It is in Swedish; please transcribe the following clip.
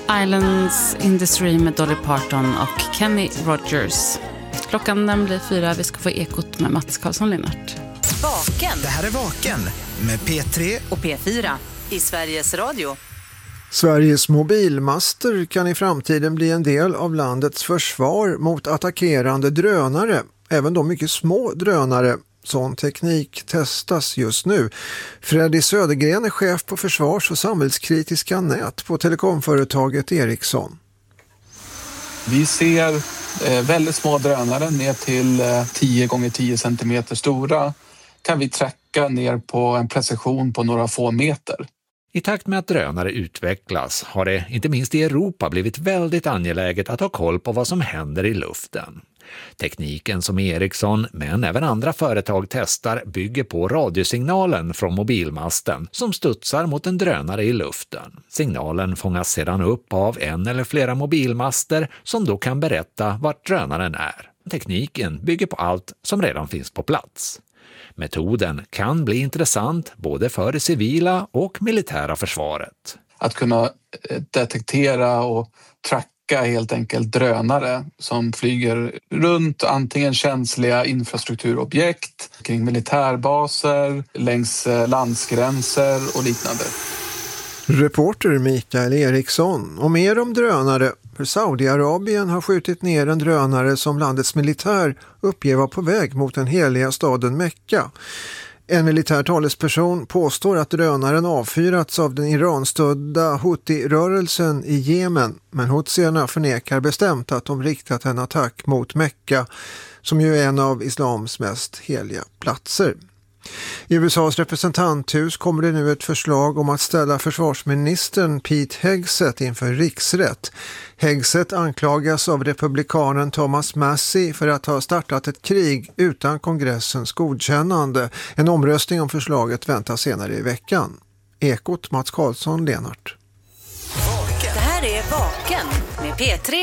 Islands in the Stream med Dolly Parton och Kenny Rogers. Klockan den blir 4. Vi ska få Ekot med Mats Karlsson-Linnart. Vaken. Det här är Vaken med P3 och P4 i Sveriges Radio. Sveriges mobilmaster kan i framtiden bli en del av landets försvar mot attackerande drönare, även de mycket små drönare. Sån teknik testas just nu. Freddy Södergren är chef på försvars- och samhällskritiska nät på telekomföretaget Ericsson. Vi ser väldigt små drönare ner till 10 gånger 10 centimeter stora. Kan vi tracka ner på en precision på några få meter. I takt med att drönare utvecklas har det, inte minst i Europa, blivit väldigt angeläget att ha koll på vad som händer i luften. Tekniken som Ericsson, men även andra företag testar, bygger på radiosignalen från mobilmasten som studsar mot en drönare i luften. Signalen fångas sedan upp av en eller flera mobilmaster som då kan berätta vart drönaren är. Tekniken bygger på allt som redan finns på plats. Metoden kan bli intressant både för det civila och militära försvaret. Att kunna detektera och tracka helt enkelt drönare som flyger runt antingen känsliga infrastrukturobjekt, kring militärbaser, längs landsgränser och liknande. Reporter Mikael Eriksson. Och mer om drönare. För Saudiarabien har skjutit ner en drönare som landets militär uppger var på väg mot den heliga staden Mekka. En militär talesperson påstår att drönaren avfyrats av den Iranstödda Houthi-rörelsen i Jemen, men Houthierna förnekar bestämt att de riktat en attack mot Mekka, som ju är en av islams mest heliga platser. I USAs representanthus kommer det nu ett förslag om att ställa försvarsministern Pete Hegseth inför riksrätt. Hegseth anklagas av republikanen Thomas Massie för att ha startat ett krig utan kongressens godkännande. En omröstning om förslaget väntas senare i veckan. Ekot, Mats Karlsson, Linnart. Det här är Vaken med P3.